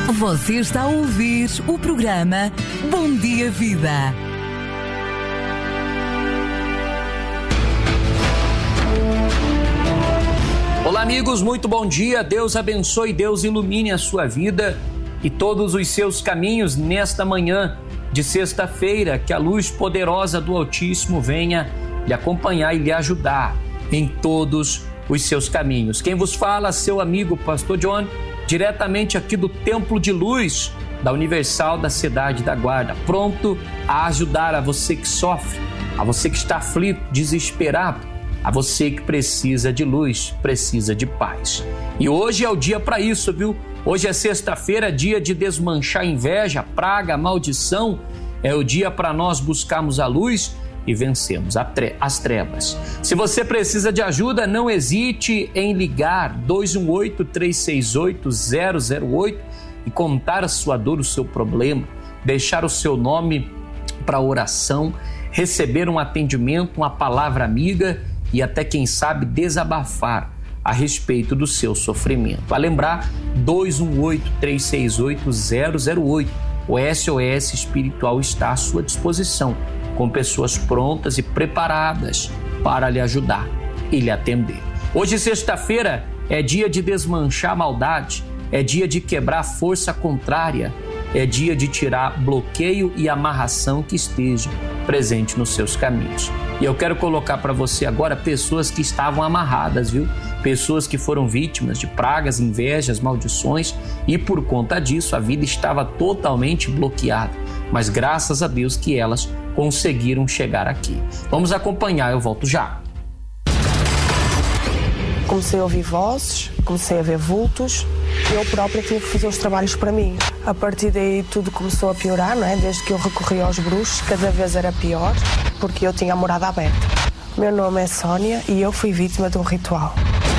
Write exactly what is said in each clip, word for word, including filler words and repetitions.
Você está a ouvir o programa Bom Dia Vida. Olá, amigos, muito bom dia. Deus abençoe, Deus ilumine a sua vida e todos os seus caminhos nesta manhã de sexta-feira. Que a luz poderosa do Altíssimo venha lhe acompanhar e lhe ajudar em todos os seus caminhos. Quem vos fala, seu amigo Pastor John, diretamente aqui do Templo de Luz da Universal da Cidade da Guarda, pronto a ajudar a você que sofre, a você que está aflito, desesperado, a você que precisa de luz, precisa de paz. E hoje é o dia para isso, viu? Hoje é sexta-feira, dia de desmanchar inveja, praga, maldição. É o dia para nós buscarmos a luz e vencemos as trevas. Se você precisa de ajuda, não hesite em ligar dois um oito, três seis oito, zero zero oito e contar a sua dor, o seu problema, deixar o seu nome para oração, receber um atendimento, uma palavra amiga e até, quem sabe, desabafar a respeito do seu sofrimento. Vai lembrar, dois um oito, três seis oito, zero zero oito. O S O S Espiritual está à sua disposição, com pessoas prontas e preparadas para lhe ajudar e lhe atender. Hoje, sexta-feira, é dia de desmanchar a maldade, é dia de quebrar a força contrária, é dia de tirar bloqueio e amarração que esteja presente nos seus caminhos. E eu quero colocar para você agora pessoas que estavam amarradas, viu? Pessoas que foram vítimas de pragas, invejas, maldições e por conta disso a vida estava totalmente bloqueada. Mas graças a Deus que elas conseguiram chegar aqui. Vamos acompanhar, eu volto já. Comecei a ouvir vozes, comecei a ver vultos, eu própria tive que fazer os trabalhos para mim. A partir daí tudo começou a piorar, não é? Desde que eu recorri aos bruxos, cada vez era pior, porque eu tinha a morada aberta. Meu nome é Sónia e eu fui vítima de um ritual.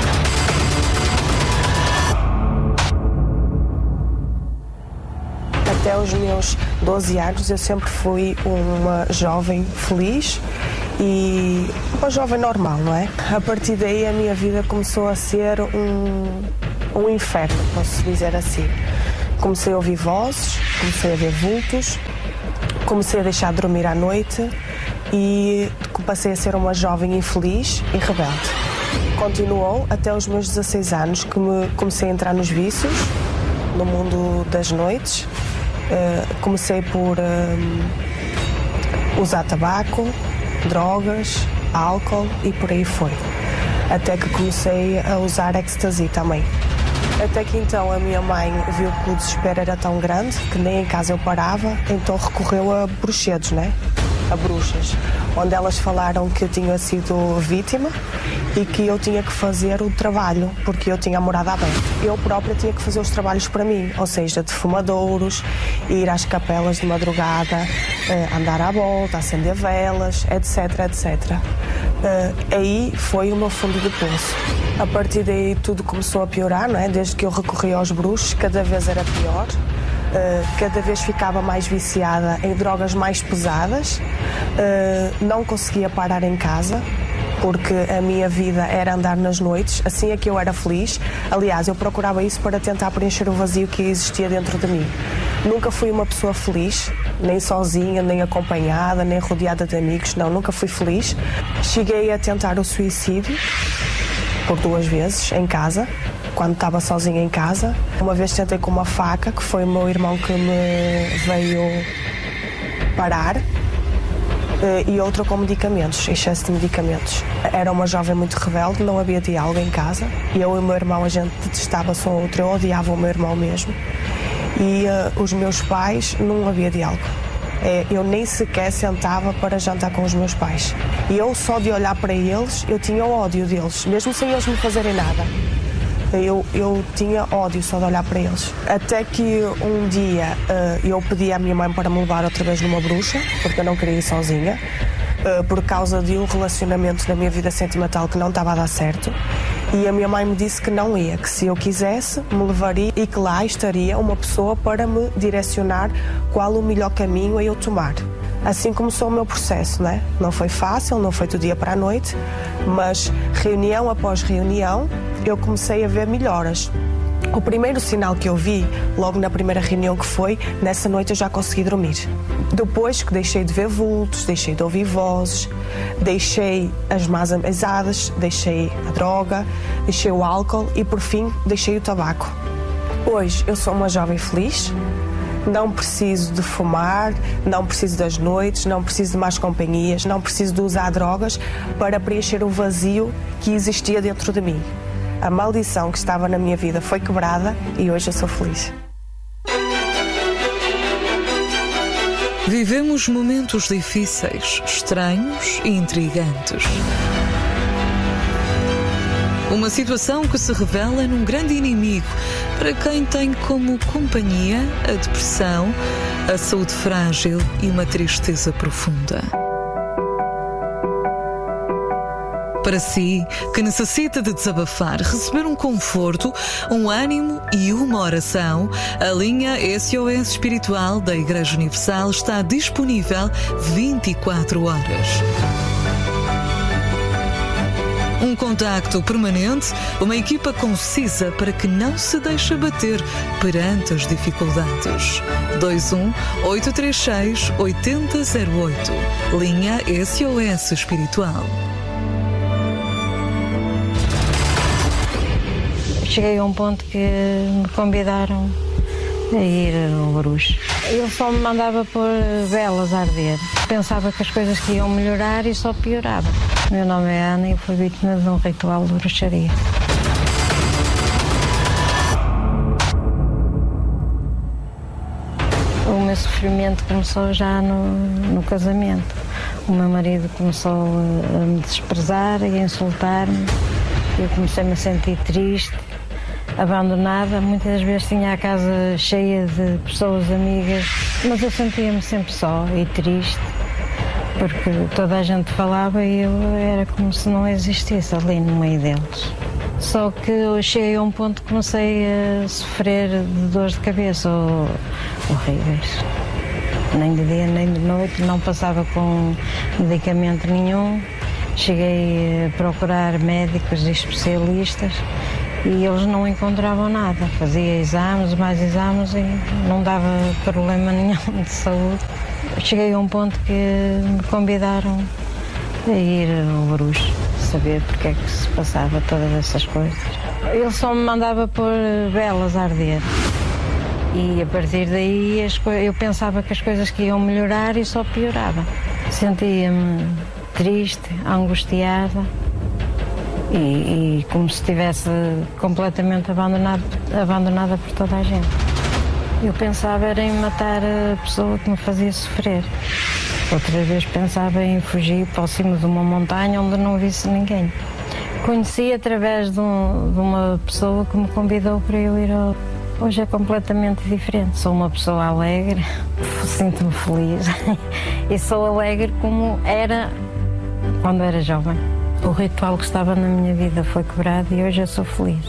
Até os meus doze anos eu sempre fui uma jovem feliz e uma jovem normal, não é? A partir daí a minha vida começou a ser um, um inferno, posso dizer assim. Comecei a ouvir vozes, comecei a ver vultos, comecei a deixar de dormir à noite e passei a ser uma jovem infeliz e rebelde. Continuou até os meus dezasseis anos que me comecei a entrar nos vícios, no mundo das noites. Uh, comecei por uh, usar tabaco, drogas, álcool e por aí foi. Até que comecei a usar ecstasy também. Até que então a minha mãe viu que o desespero era tão grande que nem em casa eu parava, então recorreu a bruxedos, né? A bruxas, onde elas falaram que eu tinha sido vítima e que eu tinha que fazer o trabalho, porque eu tinha a morada aberta. Eu própria tinha que fazer os trabalhos para mim, ou seja, de fumadouros, ir às capelas de madrugada, andar à volta, acender velas, etc, etcétera. Aí foi o meu fundo de poço. A partir daí tudo começou a piorar, não é? Desde que eu recorri aos bruxos, cada vez era pior. Uh, cada vez ficava mais viciada em drogas mais pesadas, uh, não conseguia parar em casa, porque a minha vida era andar nas noites, assim é que eu era feliz. Aliás, eu procurava isso para tentar preencher o vazio que existia dentro de mim. Nunca fui uma pessoa feliz, nem sozinha, nem acompanhada, nem rodeada de amigos, não, nunca fui feliz. Cheguei a tentar o suicídio por duas vezes em casa, quando estava sozinha em casa. Uma vez tentei com uma faca, que foi o meu irmão que me veio parar, e outra com medicamentos, excesso de medicamentos. Era uma jovem muito rebelde, não havia diálogo em casa. Eu e o meu irmão, a gente detestava-se um outro, eu odiava o meu irmão mesmo. E uh, os meus pais, não havia diálogo. É, eu nem sequer sentava para jantar com os meus pais. E eu, só de olhar para eles, eu tinha ódio deles, mesmo sem eles me fazerem nada. Eu, eu tinha ódio só de olhar para eles. Até que um dia uh, eu pedi à minha mãe para me levar outra vez numa bruxa, porque eu não queria ir sozinha, uh, por causa de um relacionamento na minha vida sentimental que não estava a dar certo. E a minha mãe me disse que não ia, que se eu quisesse me levaria e que lá estaria uma pessoa para me direcionar qual o melhor caminho a eu tomar. Assim começou o meu processo, né? Não foi fácil, não foi do dia para a noite, mas reunião após reunião eu comecei a ver melhoras. O primeiro sinal que eu vi, logo na primeira reunião que foi, nessa noite eu já consegui dormir. Depois que deixei de ver vultos, deixei de ouvir vozes, deixei as más amizades, deixei a droga, deixei o álcool e, por fim, deixei o tabaco. Hoje eu sou uma jovem feliz, não preciso de fumar, não preciso das noites, não preciso de más companhias, não preciso de usar drogas para preencher o vazio que existia dentro de mim. A maldição que estava na minha vida foi quebrada e hoje eu sou feliz. Vivemos momentos difíceis, estranhos e intrigantes. Uma situação que se revela num grande inimigo para quem tem como companhia a depressão, a saúde frágil e uma tristeza profunda. Para si, que necessita de desabafar, receber um conforto, um ânimo e uma oração, a linha S O S Espiritual da Igreja Universal está disponível vinte e quatro horas. Um contacto permanente, uma equipa concisa para que não se deixe abater perante as dificuldades. dois um oito três seis oito zero zero oito. Linha S O S Espiritual. Cheguei a um ponto que me convidaram a ir ao bruxo. Ele só me mandava pôr velas a arder. Pensava que as coisas que iam melhorar e só piorava. Meu nome é Ana e eu fui vítima de um ritual de bruxaria. O meu sofrimento começou já no, no casamento. O meu marido começou a me desprezar e a insultar-me. Eu comecei-me a sentir triste, abandonada. Muitas das vezes tinha a casa cheia de pessoas amigas, mas eu sentia-me sempre só e triste, porque toda a gente falava e eu era como se não existisse ali no meio deles. Só que eu cheguei a um ponto que comecei a sofrer de dores de cabeça horríveis. Nem de dia nem de noite, não passava com medicamento nenhum. Cheguei a procurar médicos e especialistas e eles não encontravam nada. Fazia exames, mais exames e não dava problema nenhum de saúde. Cheguei a um ponto que me convidaram a ir ao bruxo, saber porque é que se passava todas essas coisas. Ele só me mandava pôr velas a arder. E a partir daí as co- eu pensava que as coisas que iam melhorar e só piorava. Sentia-me triste, angustiada e, e como se estivesse completamente abandonado, abandonada por toda a gente. Eu pensava era em matar a pessoa que me fazia sofrer. Outra vez pensava em fugir para o cimo de uma montanha onde não visse ninguém. Conheci através de, um, de uma pessoa que me convidou para eu ir ao... Hoje é completamente diferente. Sou uma pessoa alegre, sinto-me feliz e sou alegre como era quando era jovem. O ritual que estava na minha vida foi quebrado e hoje eu sou feliz.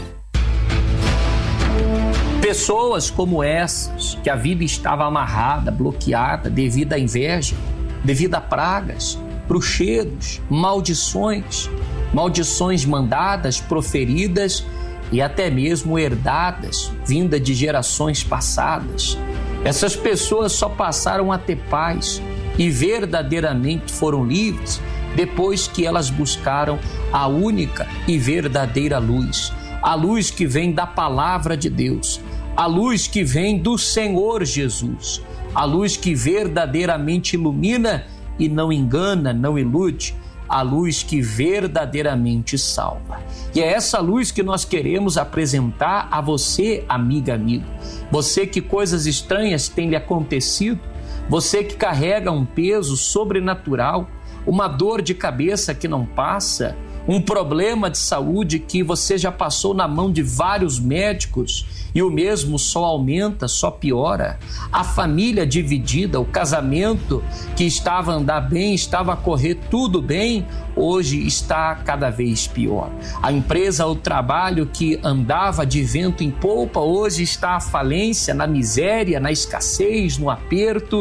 Pessoas como essas, que a vida estava amarrada, bloqueada devido à inveja, devido a pragas, bruxedos, maldições, maldições mandadas, proferidas e até mesmo herdadas, vinda de gerações passadas. Essas pessoas só passaram a ter paz e verdadeiramente foram livres depois que elas buscaram a única e verdadeira luz, a luz que vem da palavra de Deus, a luz que vem do Senhor Jesus, a luz que verdadeiramente ilumina e não engana, não ilude, a luz que verdadeiramente salva. E é essa luz que nós queremos apresentar a você, amiga, amigo. Você que coisas estranhas têm lhe acontecido, você que carrega um peso sobrenatural, uma dor de cabeça que não passa, um problema de saúde que você já passou na mão de vários médicos e o mesmo só aumenta, só piora. A família dividida, o casamento que estava a andar bem, estava a correr tudo bem, hoje está cada vez pior. A empresa, o trabalho que andava de vento em polpa, hoje está à falência, na miséria, na escassez, no aperto.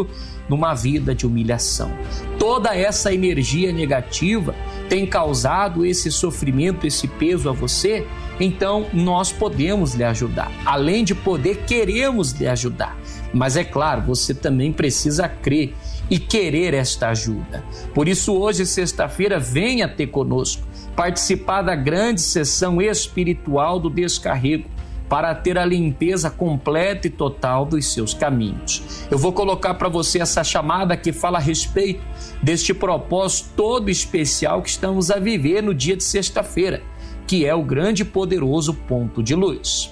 numa vida de humilhação. Toda essa energia negativa tem causado esse sofrimento, esse peso a você, então nós podemos lhe ajudar. Além de poder, queremos lhe ajudar. Mas é claro, você também precisa crer e querer esta ajuda. Por isso hoje, sexta-feira, venha ter conosco, participar da grande sessão espiritual do descarrego, para ter a limpeza completa e total dos seus caminhos. Eu vou colocar para você essa chamada que fala a respeito deste propósito todo especial que estamos a viver no dia de sexta-feira, que é o grande e poderoso ponto de luz.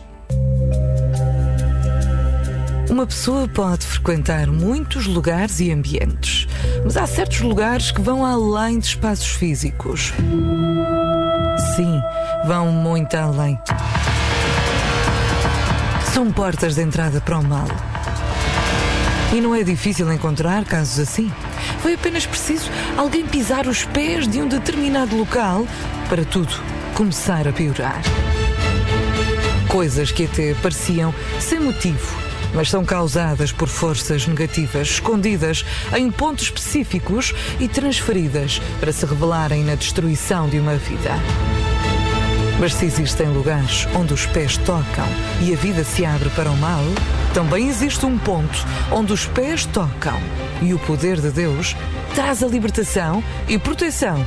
Uma pessoa pode frequentar muitos lugares e ambientes, mas há certos lugares que vão além de espaços físicos. Sim, vão muito além. São portas de entrada para o mal. E não é difícil encontrar casos assim. Foi apenas preciso alguém pisar os pés de um determinado local para tudo começar a piorar. Coisas que até pareciam sem motivo, mas são causadas por forças negativas escondidas em pontos específicos e transferidas para se revelarem na destruição de uma vida. Mas se existem lugares onde os pés tocam e a vida se abre para o mal, também existe um ponto onde os pés tocam e o poder de Deus traz a libertação e proteção.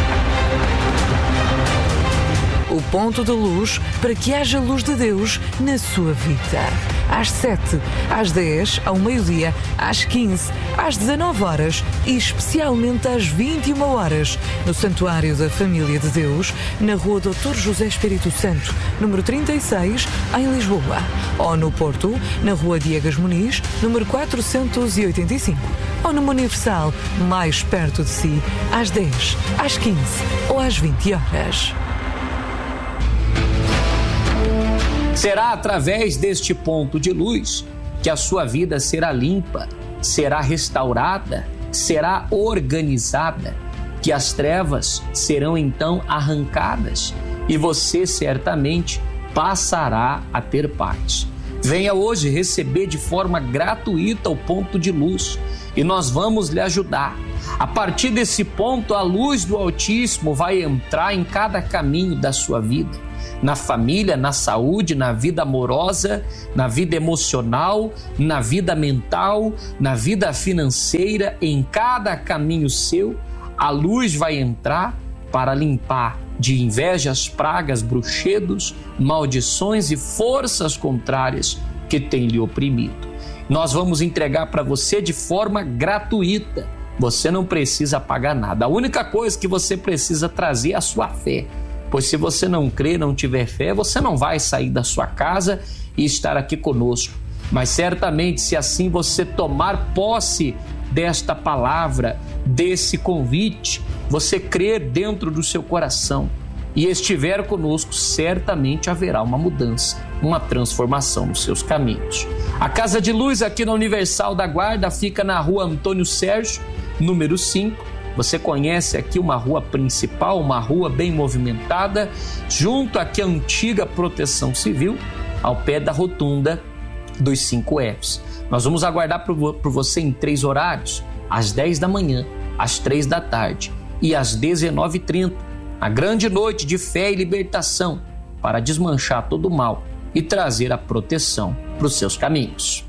O ponto de luz para que haja luz de Deus na sua vida. Às sete, às dez, ao meio-dia, às quinze, às dezanove horas e especialmente às vinte e uma horas, no Santuário da Família de Deus, na Rua doutor José Espírito Santo, número trinta e seis, em Lisboa. Ou no Porto, na Rua Diegas Muniz, número quatrocentos e oitenta e cinco. Ou numa Universal, mais perto de si, às dez, às quinze ou às vinte horas. Será através deste ponto de luz que a sua vida será limpa, será restaurada, será organizada, que as trevas serão então arrancadas e você certamente passará a ter paz. Venha hoje receber de forma gratuita o ponto de luz e nós vamos lhe ajudar. A partir desse ponto, a luz do Altíssimo vai entrar em cada caminho da sua vida. Na família, na saúde, na vida amorosa, na vida emocional, na vida mental, na vida financeira, em cada caminho seu, a luz vai entrar para limpar de invejas, pragas, bruxedos, maldições e forças contrárias que têm lhe oprimido. Nós vamos entregar para você de forma gratuita. Você não precisa pagar nada. A única coisa que você precisa trazer é a sua fé. Pois se você não crer, não tiver fé, você não vai sair da sua casa e estar aqui conosco. Mas certamente, se assim você tomar posse desta palavra, desse convite, você crer dentro do seu coração e estiver conosco, certamente haverá uma mudança, uma transformação nos seus caminhos. A Casa de Luz aqui na Universal da Guarda fica na Rua Antônio Sérgio, número cinco. Você conhece aqui uma rua principal, uma rua bem movimentada, junto aqui à antiga Proteção Civil, ao pé da rotunda dos cinco Fs. Nós vamos aguardar por, por você em três horários, às dez da manhã, às três da tarde e às dezenove e trinta, a grande noite de fé e libertação, para desmanchar todo o mal e trazer a proteção para os seus caminhos.